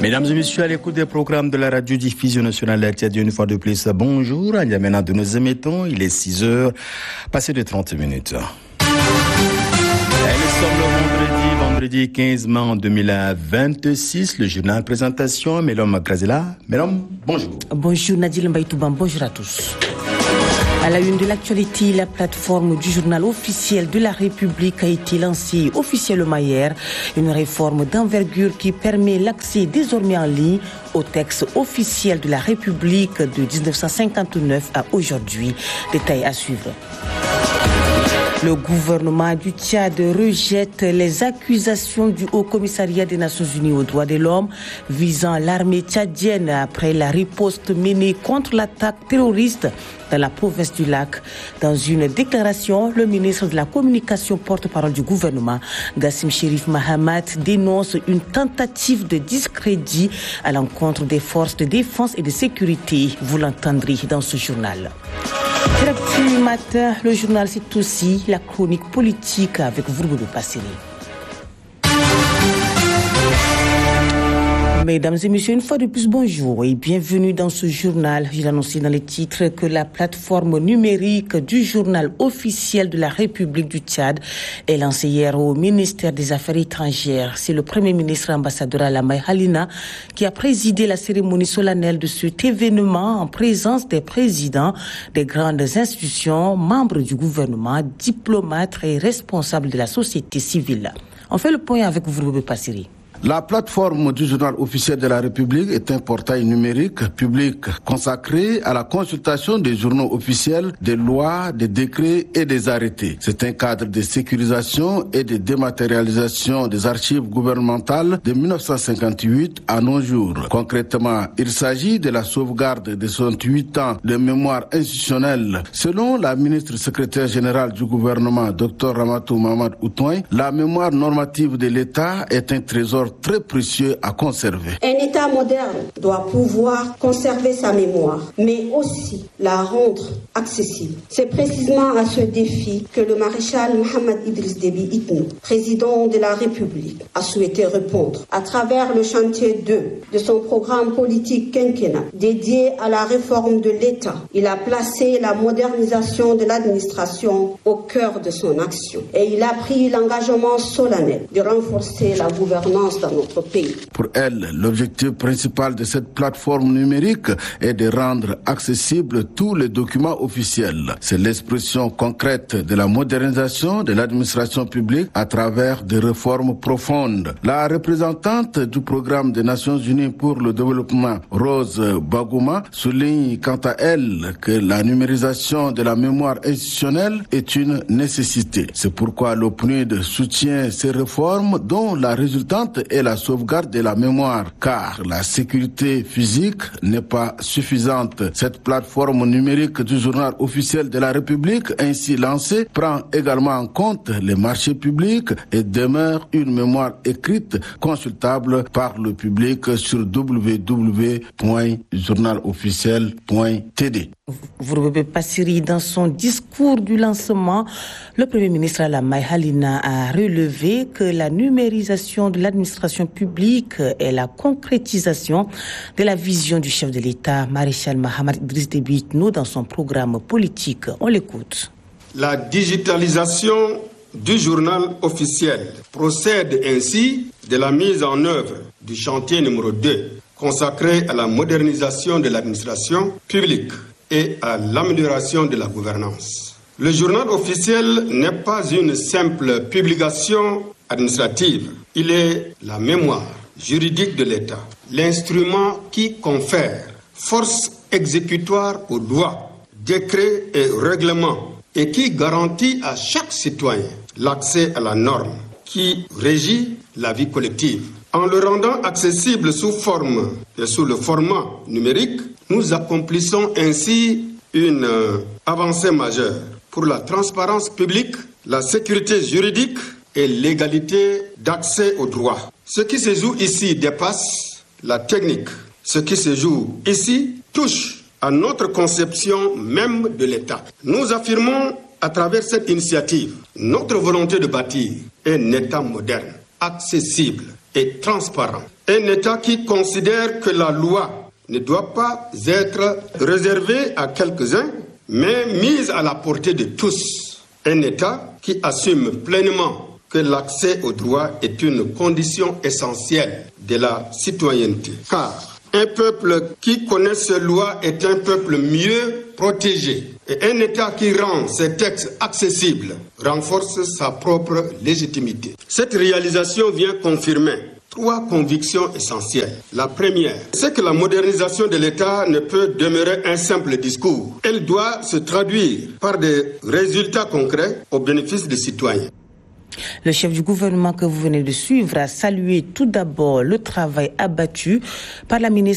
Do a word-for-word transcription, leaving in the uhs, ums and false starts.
Mesdames et messieurs, à l'écoute des programmes de la radio-diffusion nationale R T D, une fois de plus, bonjour. Il y a maintenant de nos émettons, il est six heures, passé de trente minutes. Et nous sommes le vendredi, vendredi quinze mai deux mille vingt-six, le journal présentation, Mélom Grazela. Mélom, bonjour. Bonjour Nadil Mbaïtouban, bonjour à tous. À la une de l'actualité, la plateforme du journal officiel de la République a été lancée officiellement hier. Une réforme d'envergure qui permet l'accès désormais en ligne au texte officiel de la République de dix-neuf cent cinquante-neuf à aujourd'hui. Détail à suivre. Le gouvernement du Tchad rejette les accusations du Haut-Commissariat des Nations Unies aux droits de l'homme visant l'armée tchadienne après la riposte menée contre l'attaque terroriste dans la province du Lac. Dans une déclaration, le ministre de la Communication, porte-parole du gouvernement, Gassim Chérif Mahamat, dénonce une tentative de discrédit à l'encontre des forces de défense et de sécurité. Vous l'entendrez dans ce journal. Direct du matin, le journal, c'est aussi la chronique politique avec Vurgo de Passeri. Mesdames et messieurs, une fois de plus, bonjour et bienvenue dans ce journal. J'ai annoncé dans les titres que la plateforme numérique du journal officiel de la République du Tchad est lancée hier au ministère des Affaires étrangères. C'est le Premier ministre ambassadeur Alamay Halina qui a présidé la cérémonie solennelle de cet événement en présence des présidents des grandes institutions, membres du gouvernement, diplomates et responsables de la société civile. On fait le point avec vous, Passeri. La plateforme du journal officiel de la République est un portail numérique public consacré à la consultation des journaux officiels, des lois, des décrets et des arrêtés. C'est un cadre de sécurisation et de dématérialisation des archives gouvernementales de mille neuf cent cinquante-huit à nos jours. Concrètement, il s'agit de la sauvegarde de soixante-huit ans de mémoire institutionnelle. Selon la ministre secrétaire générale du gouvernement, Dr Ramatou Mamad Outoin, la mémoire normative de l'État est un trésor très précieux à conserver. Un État moderne doit pouvoir conserver sa mémoire, mais aussi la rendre accessible. C'est précisément à ce défi que le maréchal Mohamed Idriss Déby Itno, président de la République, a souhaité répondre à travers le chantier deux de son programme politique quinquennal dédié à la réforme de l'État. Il a placé la modernisation de l'administration au cœur de son action et il a pris l'engagement solennel de renforcer la gouvernance dans notre pays. Pour elle, l'objectif principal de cette plateforme numérique est de rendre accessibles tous les documents officiels. C'est l'expression concrète de la modernisation de l'administration publique à travers des réformes profondes. La représentante du programme des Nations Unies pour le développement, Rose Bagouma, souligne quant à elle que la numérisation de la mémoire institutionnelle est une nécessité. C'est pourquoi l'O P N U D soutient ces réformes dont la résultante est la sauvegarde de la mémoire, car la sécurité physique n'est pas suffisante. Cette plateforme numérique du journal officiel de la République, ainsi lancée, prend également en compte les marchés publics et demeure une mémoire écrite consultable par le public sur w w w point journal officiel point t d. Vurgo Passeri, dans son discours du lancement, le Premier ministre Alamay Halina a relevé que la numérisation de l'administration publique est la concrétisation de la vision du chef de l'État, maréchal Mohamed Idriss Déby Itno, dans son programme politique. On l'écoute. La digitalisation du journal officiel procède ainsi de la mise en œuvre du chantier numéro deux, consacré à la modernisation de l'administration publique et à l'amélioration de la gouvernance. Le journal officiel n'est pas une simple publication administrative. Il est la mémoire juridique de l'État, l'instrument qui confère force exécutoire aux lois, décrets et règlements et qui garantit à chaque citoyen l'accès à la norme qui régit la vie collective. En le rendant accessible sous forme et sous le format numérique, nous accomplissons ainsi une avancée majeure pour la transparence publique, la sécurité juridique et l'égalité d'accès aux droits. Ce qui se joue ici dépasse la technique. Ce qui se joue ici touche à notre conception même de l'État. Nous affirmons à travers cette initiative notre volonté de bâtir un État moderne, accessible et transparent, Un État qui considère que la loi ne doit pas être réservée à quelques-uns, mais mise à la portée de tous. Un État qui assume pleinement que l'accès au droit est une condition essentielle de la citoyenneté. Car un peuple qui connaît ses lois est un peuple mieux protégé. Et un État qui rend ses textes accessibles renforce sa propre légitimité. Cette réalisation vient confirmer trois convictions essentielles. La première, c'est que la modernisation de l'État ne peut demeurer un simple discours. Elle doit se traduire par des résultats concrets au bénéfice des citoyens. Le chef du gouvernement que vous venez de suivre a salué tout d'abord le travail abattu par la ministre